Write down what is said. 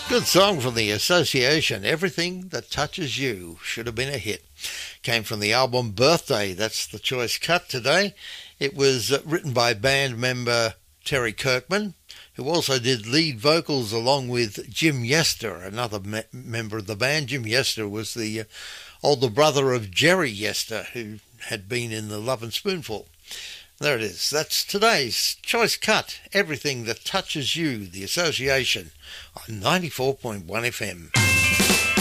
Good song from the Association. Everything That Touches You should have been a hit. Came from the album Birthday. That's the choice cut today. It was written by band member Terry Kirkman, who also did lead vocals along with Jim Yester, another member of the band. Jim Yester was the older brother of Jerry Yester, who had been in the Love and Spoonful. There it is. That's today's choice cut. Everything That Touches You, the Association, on 94.1 FM.